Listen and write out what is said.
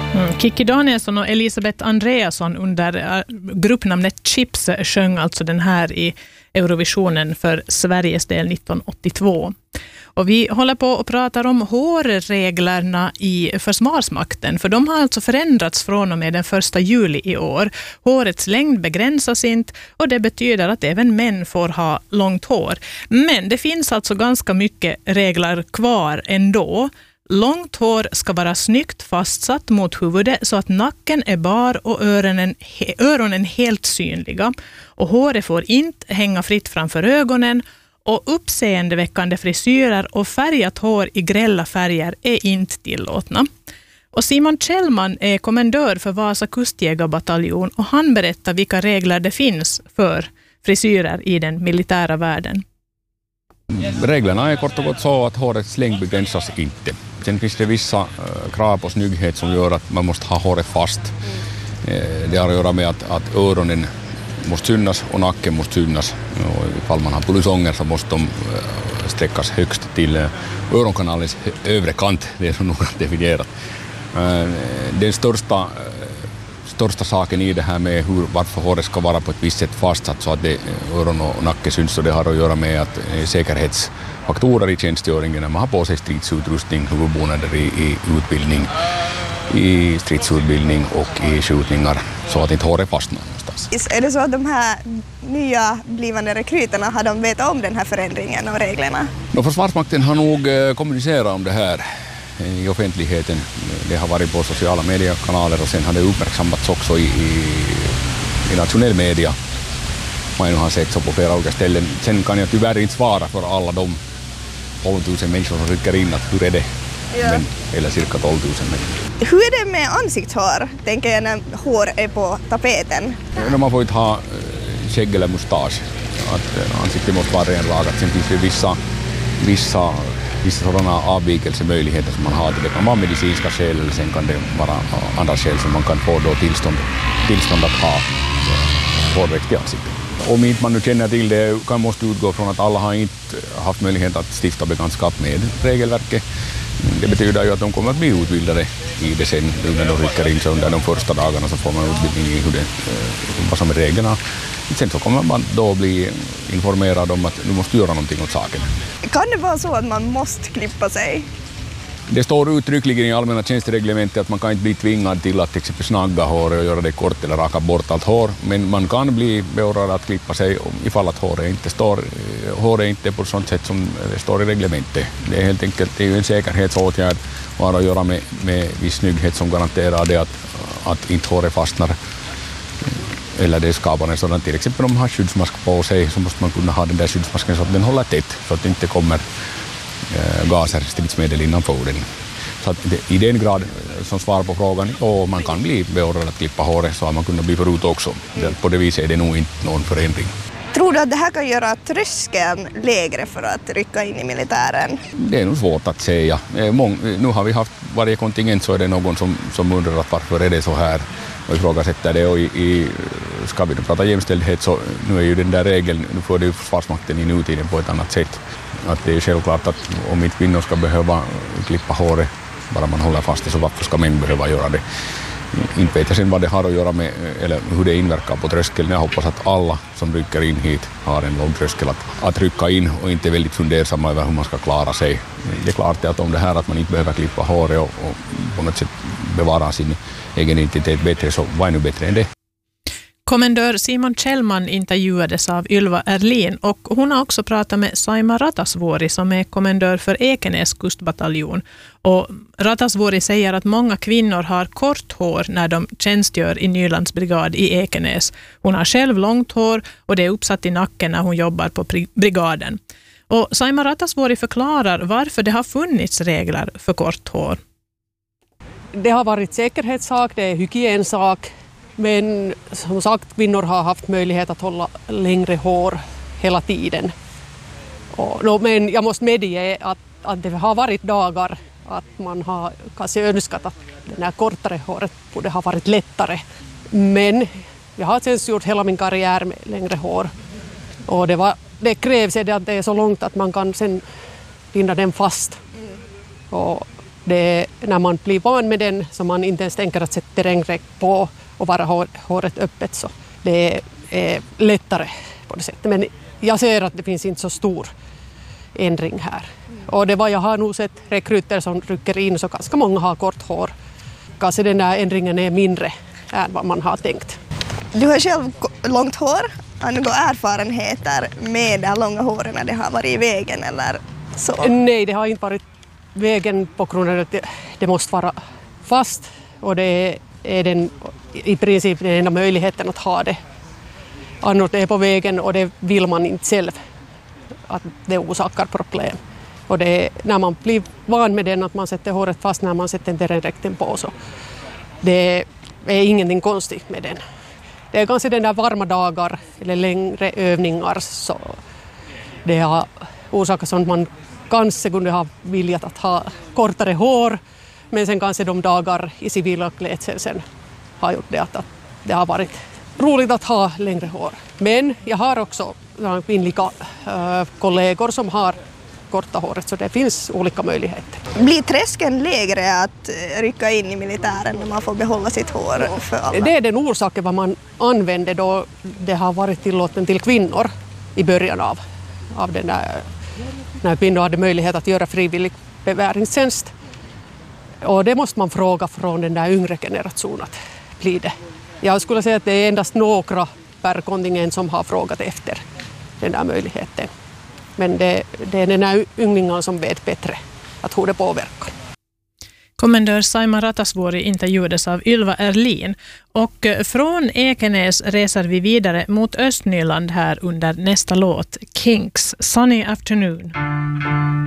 Kikki Danielsson och Elisabeth Andreasson under gruppnamnet Chips sjöng alltså den här i Eurovisionen för Sveriges del 1982. Och vi håller på och pratar om hårreglerna i Försvarsmakten, för de har alltså förändrats från och med den 1 juli i år. Hårets längd begränsas inte och det betyder att även män får ha långt hår. Men det finns alltså ganska mycket regler kvar ändå. Långt hår ska vara snyggt fastsatt mot huvudet så att nacken är bar och öronen helt synliga. Och håret får inte hänga fritt framför ögonen. Och uppseendeväckande frisyrer och färgat hår i grälla färger är inte tillåtna. Och Simon Kjellman är kommendör för Vasa kustjägarbataljon och han berättar vilka regler det finns för frisyrer i den militära världen. Reglerna är kort och gott så att hårets längd begränsas inte. Sen finns det vissa krav på snygghet som gör att man måste ha håret fast. Det har att göra med att öronen måste synas och nacken måste synas. Och ifall man har polisonger så måste de sträckas högst till öronkanalens övre kant. Det är så noga definierat. Den största saken i det här med varför håret ska vara på ett visst sätt fastsatt så att öron och nacke syns, och det har att göra med att säkerhetsfaktorer i tjänstgöringen när man har på sig stridsutrustning, huvudbonader i utbildning, i stridsutbildning och i skjutningar så att inte håret fastnar någonstans. Är det så att de här nya blivande rekryterna har de vetat om den här förändringen och reglerna? Försvarsmakten har nog kommunicerat om det här i offentligheten. Det har varit på sociala mediekanaler och sen har det uppmärksammats också i nationell media. Man har sett så på flera olika ställen. Sen kan jag tyvärr inte svara för alla de 12 000 människor som rycker in att hur är det? Ja. Eller cirka 12 000 människor. Hur är det med ansiktshår, tänker jag, när hår är på tapeten? Man får inte ha skägg eller mustasch. Ansiktet måste vara renrakat. Sen finns det vissa sådana avvikelsemöjligheter som man har. Det kan vara medicinska skäl eller sen kan det vara andra skäl som man kan få då tillstånd att ha hårväxt i ansiktet. Om inte man nu känner till det kan måste utgå från att alla har inte haft möjlighet att stifta bekantskap med regelverket. Det betyder ju att de kommer att bli utbildade i det sen när de rycker in sig under de första dagarna, så får man utbildning i vad som är reglerna. Sen så kommer man då bli informerad om att nu måste göra någonting åt saken. Kan det vara så att man måste klippa sig? Det står uttryckligen i allmänna tjänstereglementet att man kan inte bli tvingad till att till exempel snagga hår och göra det kort eller raka bort allt hår. Men man kan bli beordrad att klippa sig ifall att håret inte på sånt sätt som det står i reglementet. Det är helt enkelt det är en säkerhetsåtgärd och har att göra med viss snygghet som garanterar det att inte håret fastnar. Eller det skapar en sådan, till exempel om man har skyddsmask på sig så måste man kunna ha den där skyddsmasken så att den håller tätt så att det inte kommer gaser, stridsmedel innanför den. Så att i den grad som svar på frågan, och man kan bli beordrad att klippa håret så har man kunnat bli förut också. På det viset är det nog inte någon förändring. Tror du att det här kan göra tröskeln lägre för att rycka in i militären? Det är nog svårt att säga. Nu har vi haft varje kontingent så är det någon som undrar att varför är det så här och ifrågasätter det. Och ska vi prata jämställdhet så nu är ju den där regeln, nu får det ju Försvarsmakten i nutiden på ett annat sätt. Att det är självklart att om inte kvinnor ska behöva klippa håret bara man håller fast det, så varför ska män behöva göra det? Inte vet jag sen vad det har att göra med eller hur det inverkar på tröskeln. Jag hoppas att alla som rycker in hit har en låg tröskel att rycka in och inte är väldigt fundersamma över hur man ska klara sig. Det är klart att om det här att man inte behöver klippa håret och på något sätt bevara sin egen identitet bättre, så vad är nu bättre än det? Kommendör Simon Kjellman intervjuades av Ylva Erlin och hon har också pratat med Saima Ratasvuori som är kommendör för Ekenäs kustbataljon. Och Ratasvuori säger att många kvinnor har kort hår när de tjänstgör i Nylands brigad i Ekenäs. Hon har själv långt hår och det är uppsatt i nacken när hon jobbar på brigaden. Och Saima Ratasvuori förklarar varför det har funnits regler för kort hår. Det har varit säkerhetssak, det är hygiensak. Men som sagt, kvinnor har haft möjlighet att hålla längre hår hela tiden. Men jag måste medge att det har varit dagar att man har kanske önskat att det här kortare håret borde ha varit lättare. Men jag har sen gjort hela min karriär med längre hår. Och det krävs att det är så långt att man kan sen binda den fast. Och Det är när man blir van med den så man inte ens tänker att sätta terrängräck på och vara håret öppet, så det är lättare på det sättet. Men jag ser att det finns inte så stor ändring här. Och det var jag har nog sett rekryter som rycker in, så ganska många har kort hår. Kanske den där ändringen är mindre än vad man har tänkt. Du har själv långt hår. Har du några erfarenheter med de långa håren när det har varit i vägen eller så? Nej, det har inte varit vägen på grund av att det måste vara fast. Och det är i princip den enda möjligheten att ha det. Annars det är på vägen och det vill man inte själv. Att det orsakar problem. Och det, när man blir van med den att man sätter håret fast när man sätter terrängdräkten på, så det är ingenting konstigt med den. Det är kanske den där varma dagar eller längre övningar, så det har orsakat sånt man kanske kunde ha viljat att ha kortare hår, men sen kanske de dagar i civila klädseln har gjort det att det har varit roligt att ha längre hår. Men jag har också kvinnliga kollegor som har korta håret, så det finns olika möjligheter. Blir tröskeln lägre att rycka in i militären när man får behålla sitt hår för alla? Det är den orsaken vad man använder då det har varit tillåten till kvinnor i början av den där, när kvinnor hade möjlighet att göra frivillig beväringstjänst. Och det måste man fråga från den där yngre generationen att blir det. Jag skulle säga att det är endast några per kontingent som har frågat efter den där möjligheten. Men det är den här ynglingarna som vet bättre att hur det påverkar. Kommendör Saima Ratasvuori intervjuades av Ylva Erlin, och från Ekenäs reser vi vidare mot Östnyland här under nästa låt, Kinks, Sunny Afternoon.